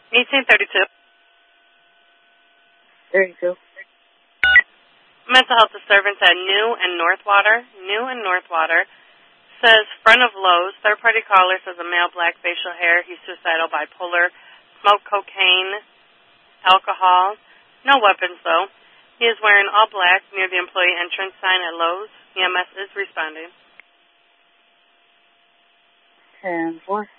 1832. 32. Mental health disturbance at New and Northwater. New and Northwater. Says front of Lowe's. Third-party caller says a male, black facial hair. He's suicidal, bipolar, smoked cocaine, alcohol. No weapons, though. He is wearing all black near the employee entrance sign at Lowe's. EMS is responding. 10-4.